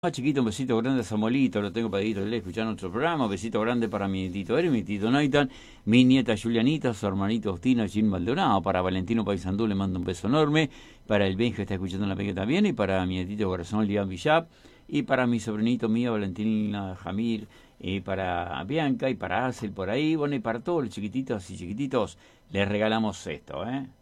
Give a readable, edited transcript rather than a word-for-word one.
Chiquito, un besito grande a Samuelito, lo tengo para ir a escuchar nuestro programa. Un besito grande para mi tito Eri, mi tito Naitan, mi nieta Julianita, su hermanito Agustino, Jim Maldonado. Para Valentino Paisandú le mando un beso enorme. Para el Ben que está escuchando en la pequeña también. Y para mi nietito corazón, Liam Villap. Y para mi sobrinito mío, Valentina Jamil. Y para Bianca y para Acel por ahí. Bueno, y para todos los chiquititos y chiquititos, les regalamos esto, ¿eh?